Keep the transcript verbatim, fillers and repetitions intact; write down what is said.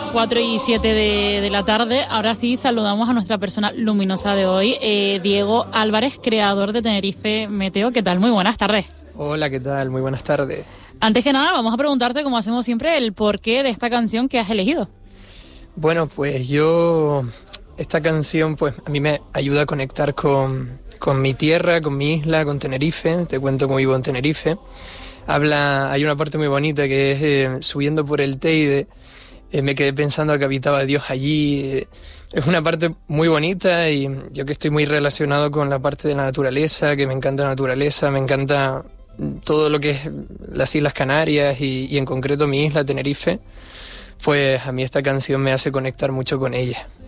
cuatro y siete de, de la tarde. Ahora sí saludamos a nuestra persona luminosa de hoy, eh, Diego Álvarez, creador de Tenerife Meteo. ¿Qué tal? Muy buenas tardes. Hola, ¿qué tal? Muy buenas tardes. Antes que nada, vamos a preguntarte, como hacemos siempre, el porqué de esta canción que has elegido. Bueno, pues yo... Esta canción pues a mí me ayuda a conectar con, con mi tierra, con mi isla, con Tenerife. Te cuento cómo vivo en Tenerife. Habla, hay una parte muy bonita que es eh, subiendo por el Teide. Eh, me quedé pensando que habitaba Dios allí. Eh, es una parte muy bonita y yo que estoy muy relacionado con la parte de la naturaleza, que me encanta la naturaleza, me encanta todo lo que es las Islas Canarias y, y en concreto mi isla, Tenerife, pues a mí esta canción me hace conectar mucho con ella.